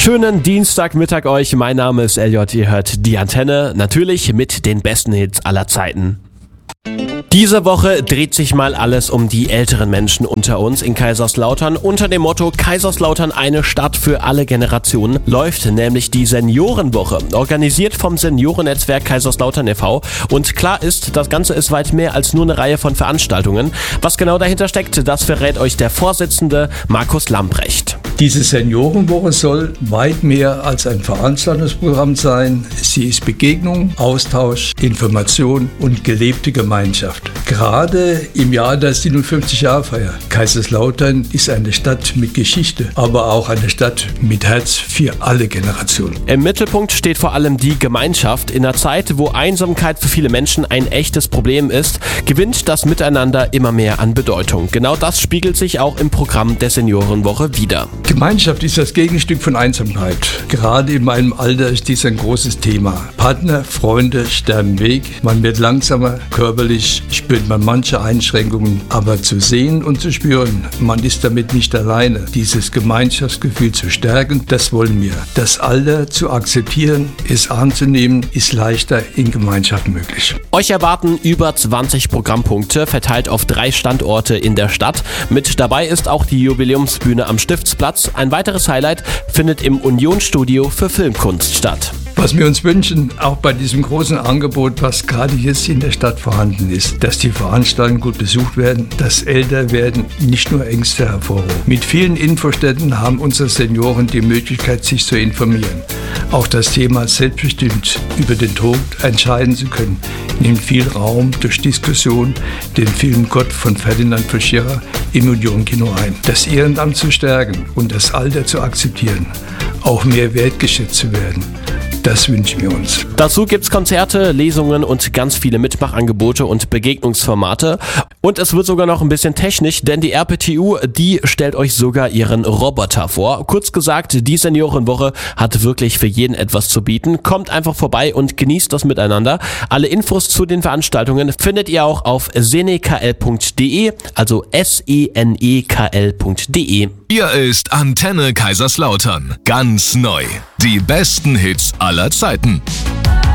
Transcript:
Schönen Dienstagmittag euch, mein Name ist Elliot, ihr hört die Antenne, natürlich mit den besten Hits aller Zeiten. Diese Woche dreht sich mal alles um die älteren Menschen unter uns in Kaiserslautern. Unter dem Motto Kaiserslautern eine Stadt für alle Generationen läuft nämlich die Seniorenwoche, organisiert vom Seniorennetzwerk Kaiserslautern e.V. Und klar ist, das Ganze ist weit mehr als nur eine Reihe von Veranstaltungen. Was genau dahinter steckt, das verrät euch der Vorsitzende Markus Lambrecht. Diese Seniorenwoche soll weit mehr als ein Veranstaltungsprogramm sein. Sie ist Begegnung, Austausch, Information und gelebte Gemeinschaft. Gerade im Jahr der 57-Jahr-Feier. Kaiserslautern ist eine Stadt mit Geschichte, aber auch eine Stadt mit Herz für alle Generationen. Im Mittelpunkt steht vor allem die Gemeinschaft. In einer Zeit, wo Einsamkeit für viele Menschen ein echtes Problem ist, gewinnt das Miteinander immer mehr an Bedeutung. Genau das spiegelt sich auch im Programm der Seniorenwoche wider. Gemeinschaft ist das Gegenstück von Einsamkeit. Gerade in meinem Alter ist dies ein großes Thema. Partner, Freunde sterben weg. Man wird langsamer, körperlich spürt man manche Einschränkungen. Aber zu sehen und zu spüren, man ist damit nicht alleine. Dieses Gemeinschaftsgefühl zu stärken, das wollen wir. Das Alter zu akzeptieren, es anzunehmen, ist leichter in Gemeinschaft möglich. Euch erwarten über 20 Programmpunkte, verteilt auf 3 Standorte in der Stadt. Mit dabei ist auch die Jubiläumsbühne am Stiftsplatz. Ein weiteres Highlight findet im Union-Studio für Filmkunst statt. Was wir uns wünschen, auch bei diesem großen Angebot, was gerade jetzt in der Stadt vorhanden ist, dass die Veranstaltungen gut besucht werden, dass Älterwerden nicht nur Ängste hervorrufen. Mit vielen Infostätten haben unsere Senioren die Möglichkeit, sich zu informieren. Auch das Thema selbstbestimmt über den Tod entscheiden zu können, nimmt viel Raum durch Diskussion, den Film Gott von Ferdinand von Schirach im Union-Kino ein. Das Ehrenamt zu stärken und das Alter zu akzeptieren, auch mehr wertgeschätzt zu werden. Das wünschen wir uns. Dazu gibt's Konzerte, Lesungen und ganz viele Mitmachangebote und Begegnungsformate. Und es wird sogar noch ein bisschen technisch, denn die RPTU, die stellt euch sogar ihren Roboter vor. Kurz gesagt, die Seniorenwoche hat wirklich für jeden etwas zu bieten. Kommt einfach vorbei und genießt das miteinander. Alle Infos zu den Veranstaltungen findet ihr auch auf senekl.de, also senekl.de. Hier ist Antenne Kaiserslautern. Ganz neu. Die besten Hits aller Zeiten.